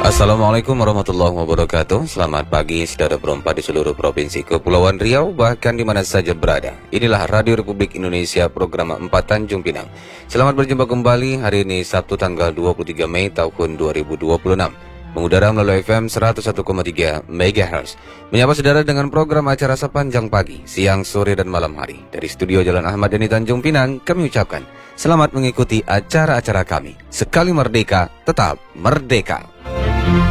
Assalamualaikum warahmatullahi wabarakatuh. Selamat pagi saudara berempat di seluruh provinsi Kepulauan Riau, bahkan di mana saja berada. Inilah Radio Republik Indonesia, program 4 Tanjung Pinang. Selamat berjumpa kembali hari ini Sabtu tanggal 23 Mei tahun 2026. Mengudara melalui FM 101,3 MHz. Menyapa saudara dengan program acara sepanjang pagi, siang, sore, dan malam hari. Dari studio Jalan Ahmad Yani Tanjung Pinang, kami ucapkan selamat mengikuti acara-acara kami. Sekali merdeka, tetap merdeka.